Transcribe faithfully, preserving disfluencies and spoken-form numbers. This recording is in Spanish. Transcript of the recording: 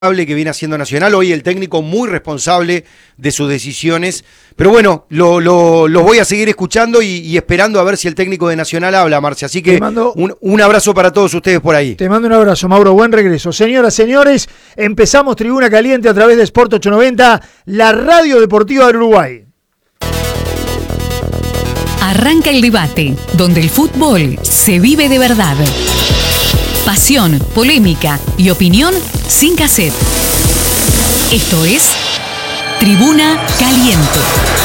que viene haciendo Nacional, hoy el técnico muy responsable de sus decisiones, pero bueno, lo, lo, los voy a seguir escuchando y, y esperando a ver si el técnico de Nacional habla, Marcia, así que mando, un, un abrazo para todos ustedes por ahí. Te mando un abrazo, Mauro, buen regreso. Señoras, señores, empezamos Tribuna Caliente a través de Sport ochocientos noventa, la radio deportiva del Uruguay. Arranca el debate, donde el fútbol se vive de verdad. Pasión, polémica y opinión sin cassette. Esto es Tribuna Caliente.